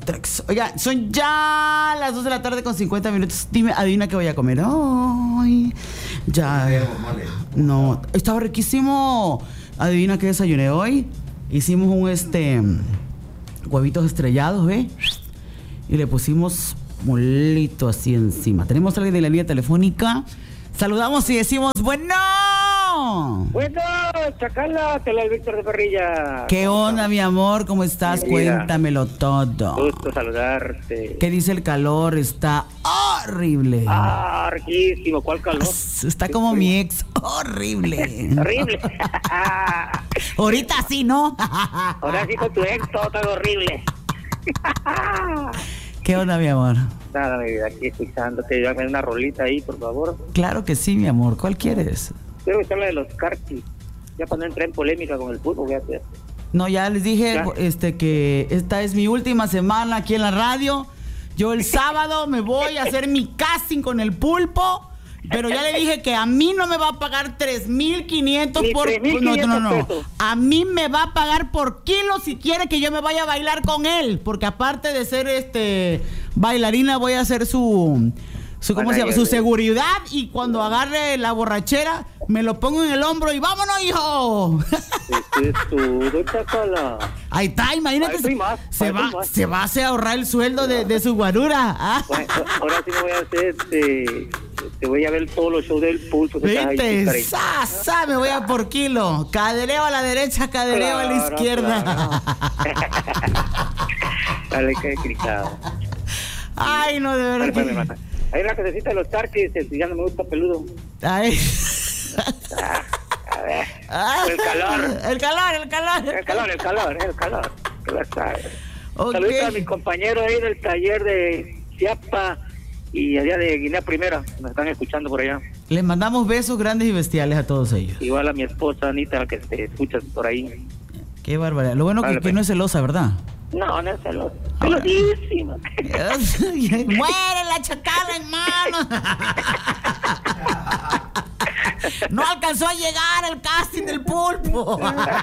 Trex. Oiga, son ya las 2 de la tarde con 50 minutos. Dime, adivina qué voy a comer. Ay, ya. No, estaba riquísimo. Adivina qué desayuné hoy. Hicimos huevitos estrellados, ¿ve? Y le pusimos molito así encima. Tenemos a alguien de la línea telefónica. Saludamos y decimos, bueno. Bueno, Chacala, te la Víctor de Parrilla. ¿Qué onda, mi amor? ¿Cómo estás? Mira, cuéntamelo todo. Gusto saludarte. ¿Qué dice el calor? Está horrible. Riquísimo. ¿Cuál calor? Está como mi ex. Horrible. Horrible. Ahorita sí, ¿no? Ahora sí con tu ex todo tan horrible. ¿Qué onda, mi amor? Nada, mi vida, aquí escuchándote. Dame una rolita ahí, por favor. Claro que sí, mi amor. ¿Cuál quieres? Quiero escuchar la de los Carchis. Ya cuando entré en polémica con el fútbol, voy a hacer. No, ya les dije Ya. Que esta es mi última semana aquí en la radio. Yo el sábado me voy a hacer mi casting con el Pulpo, pero ya le dije que a mí no me va a pagar 3,500 Ni por... 3,500 No. pesos. A mí me va a pagar por kilo si quiere que yo me vaya a bailar con él, porque aparte de ser bailarina voy a hacer su ¿cómo se llama? Su seguridad, y cuando agarre la borrachera me lo pongo en el hombro y ¡vámonos, hijo! Este es tu Chacala. Ahí está, imagínate. Ahí estoy más, se ahí va estoy más. se va a hacer ahorrar el sueldo de su guarura. ¿Ah? Bueno, ahora sí me voy a hacer, te voy a ver todos los shows del Pulso. Que estás ahí, ¿Viste? Chicarita. ¡Sa! Me voy a por kilo. Cadereo a la derecha, cadereo a la Claro, izquierda. Dale, que gritado. Ay, no, de verdad Dale, que... mata. Hay una casecita de los Carchis, ya no me gusta peludo. Ay. A ver. Ah. El calor. El calor. El calor. Que la sabes. Ok. Saludos a mis compañeros ahí del taller de Chiapa y allá de Guinea Primera. Nos están escuchando por allá. Les mandamos besos grandes y bestiales a todos ellos. Igual a mi esposa Anita, que te escucha por ahí. Qué barbaridad. Lo bueno Vale, que no es celosa, ¿verdad? No es celoso. Celosísima. ¡Muere la Chacala, hermano! No alcanzó a llegar el casting del Pulpo.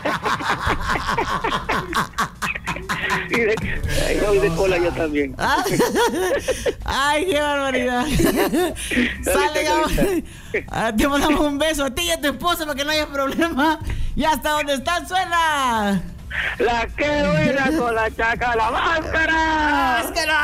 Y de cola yo también. Ay, qué barbaridad. Sale, te mandamos un beso a ti y a tu esposa para que no haya problema. Y hasta donde están suena. La que buena con la Chacala, máscara.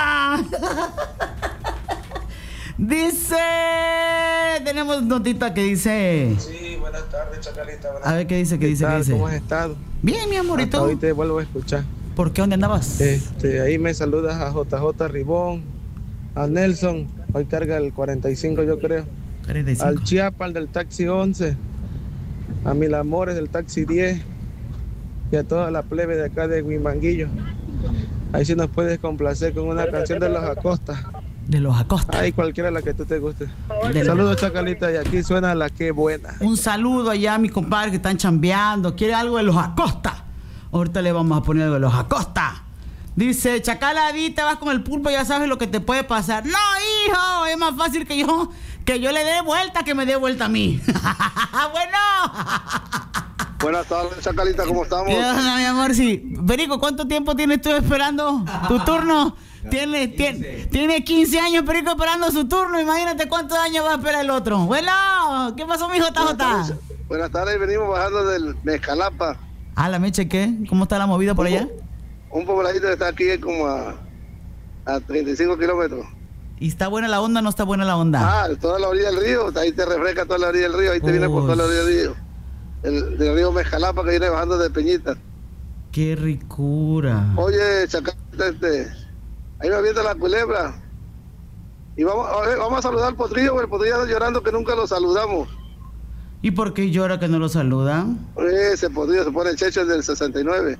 Dice, tenemos notita que dice. Sí, buenas tardes, Chacalita. A ver qué dice. ¿Cómo has estado? Bien, mi amorito. Hasta hoy te vuelvo a escuchar. ¿Por qué? ¿Dónde andabas? Ahí me saludas a JJ Ribón, a Nelson, hoy carga el 45 yo creo, 45. al Chiapa, al del taxi 11, a Mil Amores del taxi 10 y a toda la plebe de acá de Huimanguillo. Ahí sí nos puedes complacer con una canción de los Acosta. De los Acosta. Ahí cualquiera la que tú te guste. Saludos, Chacalita, y aquí suena La Que Buena. Un saludo allá a mis compadres que están chambeando. ¿Quiere algo de los Acosta? Ahorita le vamos a poner algo de los Acosta. Dice, Chacala, di, te vas con el Pulpo, ya sabes lo que te puede pasar. No, hijo, es más fácil que yo le dé vuelta que me dé vuelta a mí. Bueno. Buenas tardes, Chacalita, ¿cómo estamos? ¿Qué onda, mi amor? Sí. Perico, ¿cuánto tiempo tienes tú esperando tu turno? Tiene 15 años, Perico, esperando su turno. Imagínate cuántos años va a esperar el otro. Bueno, ¿qué pasó, mi JJ? Buenas tardes, venimos bajando del Mezcalapa. Ah, la mecha, ¿qué? ¿Cómo está la movida por allá? Un pobladito que está aquí como a 35 kilómetros. ¿Y está buena la onda o no está buena la onda? Toda la orilla del río, ahí te refresca toda la orilla del río, ahí te viene por toda la orilla del río. Del río Mezcalapa que viene bajando de Peñita. ¡Qué ricura! Oye, Chacalita, ahí me avienta la culebra. Y vamos a saludar al Potrillo, porque el Potrillo está llorando que nunca lo saludamos. ¿Y por qué llora que no lo saludan? Ese Potrillo se pone el checho del 69.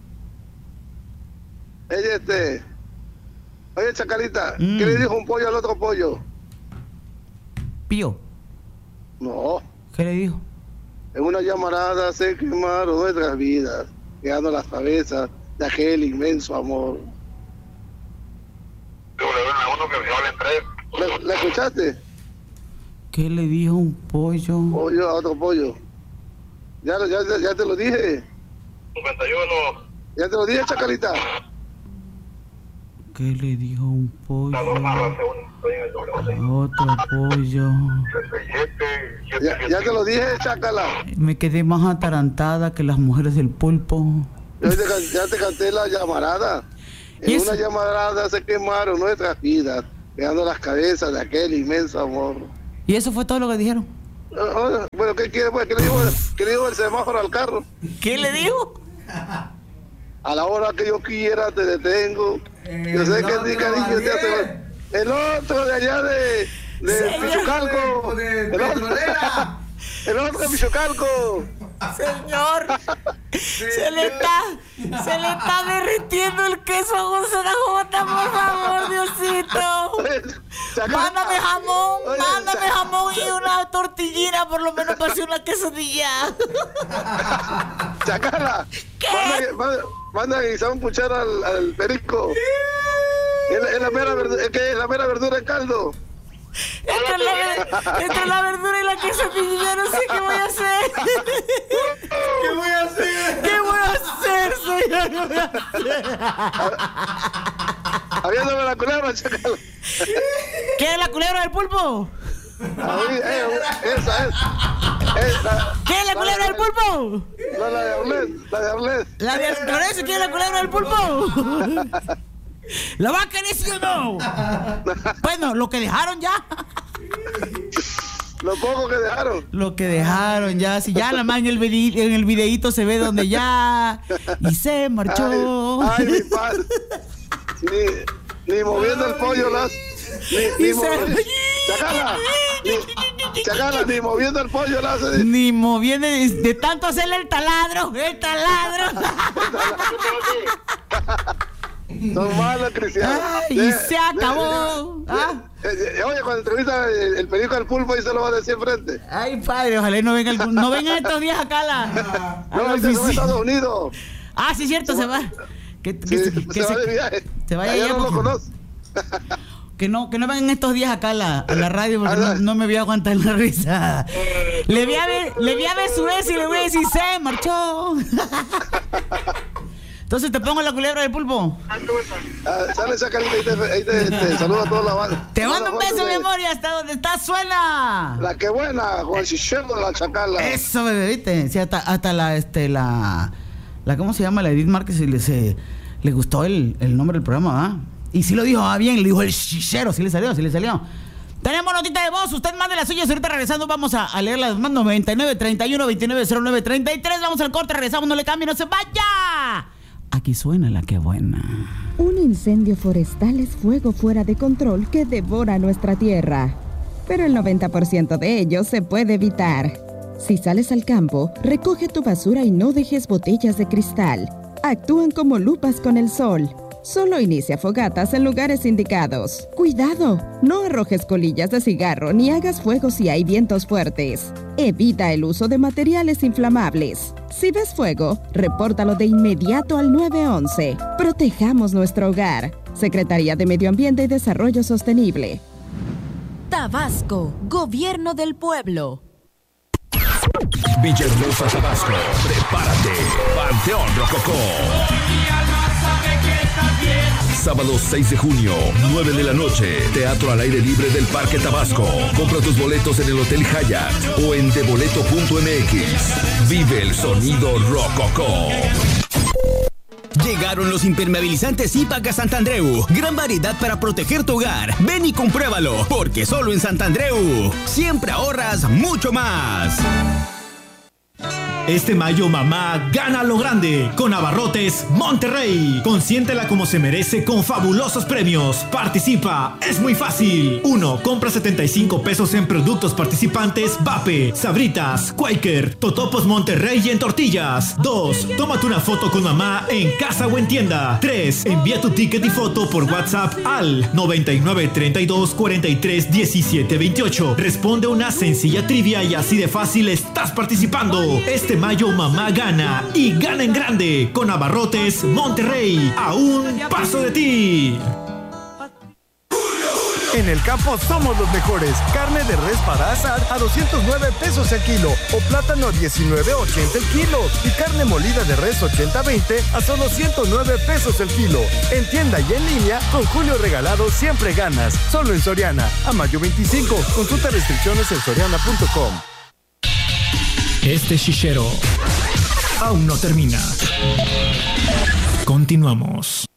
Oye, Chacalita, ¿qué le dijo un pollo al otro pollo? Pío. No. ¿Qué le dijo? En una llamarada se quemaron nuestras vidas, quedando las cabezas de aquel inmenso amor. ¿La escuchaste? ¿Qué le dijo un pollo? Pollo a otro pollo. Ya te lo dije. 51. Ya te lo dije, Chacalita. ¿Qué le dijo un pollo? Otro pollo. Ya te lo dije, chácala. Me quedé más atarantada que las mujeres del pulpo. Ya te canté la llamarada. En una llamarada se quemaron nuestras vidas, pegando las cabezas de aquel inmenso amor. ¿Y eso fue todo lo que dijeron? Bueno, ¿qué quiere pues? ¿Qué le dijo el semáforo al carro? ¿Qué le dijo? A la hora que yo quiera te detengo. Yo sé que mi cariño te hace... El otro de allá de Pichucalco. El otro de Pichucalco. Señor, se le está derritiendo el queso a una jota, por favor, Diosito. Mándame jamón y una tortillina, por lo menos para hacer una quesadilla. Chacala, manda a guisar un puchar al perico. Es la mera verdura en caldo. Entre la verdura y la quesadilla, no sé qué voy a hacer. ¿Qué voy a hacer, señor? ¿Qué voy a hacer? Habiéndome la culebra, chacala. ¿Qué es la culebra del pulpo? Esa es. ¿Qué es la culebra del pulpo? La de Arlet. ¿Por eso qué es la culebra del pulpo? ¿La va a querer, sí o no? Bueno, lo que dejaron ya. Lo poco que dejaron. Lo que dejaron ya. Si ya nada más en el videíto se ve donde ya. Y se marchó. Ay, mi padre. Ni moviendo el pollo las. Chacala, ni moviendo el pollo las. Ni moviendo. De tanto hacerle el taladro. Son malos cristianos. Y se acabó. Oye, cuando entrevista el perico al pulpo, ahí se lo va a decir enfrente. Ay, padre, ojalá no vengan estos días acá No, se va a Estados Unidos. Ah, sí, cierto, se va. Se va de viaje. Se vaya allá allá. No lo conoce. Que no vengan estos días acá a la radio porque no me voy a aguantar la risa. Le voy a ver su vez y le voy a decir, se marchó. Entonces te pongo la culebra del pulpo. Sale esa carita y te saluda a toda la banda. Te mando un beso, mi amor, y hasta donde estás suena. La que buena, con el chichero de la chacala. Eso, bebé, ¿viste? Sí, hasta la ¿cómo se llama? La Edith Márquez le gustó el nombre del programa, ¿va? Y sí lo dijo bien, le dijo el chichero, sí le salió. Tenemos notita de voz, usted mande las suyas, ahorita regresando vamos a leerlas, más 99 31 29 09 33, vamos al corte, regresamos, no le cambie, no se vaya. Aquí suena la que buena. Un incendio forestal es fuego fuera de control que devora nuestra tierra. Pero el 90% de ello se puede evitar. Si sales al campo, recoge tu basura y no dejes botellas de cristal. Actúan como lupas con el sol. Solo inicia fogatas en lugares indicados. ¡Cuidado! No arrojes colillas de cigarro ni hagas fuego si hay vientos fuertes. Evita el uso de materiales inflamables. Si ves fuego, repórtalo de inmediato al 911. Protejamos nuestro hogar. Secretaría de Medio Ambiente y Desarrollo Sostenible. Tabasco, Gobierno del Pueblo. Villahermosa, Tabasco, prepárate. Panteón Rococó. Sábado 6 de junio, 9 de la noche, teatro al aire libre del Parque Tabasco. Compra tus boletos en el Hotel Hyatt o en deboleto.mx. Vive el sonido Rococó. Llegaron los impermeabilizantes Ipac a Santandreu. Gran variedad para proteger tu hogar. Ven y compruébalo, porque solo en Santandreu siempre ahorras mucho más. Este mayo mamá gana lo grande con Abarrotes Monterrey. Consiéntela como se merece con fabulosos premios. Participa, es muy fácil. 1. Compra 75 pesos en productos participantes Vape, Sabritas, Quaker, Totopos Monterrey y en tortillas. 2. Tómate una foto con mamá en casa o en tienda. 3. Envía tu ticket y foto por WhatsApp al 99 32 43 17 28. Responde una sencilla trivia y así de fácil estás participando. Este mayo mamá gana y gana en grande con Abarrotes Monterrey, a un paso de ti. En el campo somos los mejores. Carne de res para asar a 209 pesos el kilo o plátano a 19.80 el kilo y carne molida de res 80-20 a solo 109 pesos el kilo. En tienda y en línea, con Julio Regalado siempre ganas. Solo en Soriana. A mayo 25. Consulta restricciones en soriana.com. Este chichero aún no termina. Continuamos.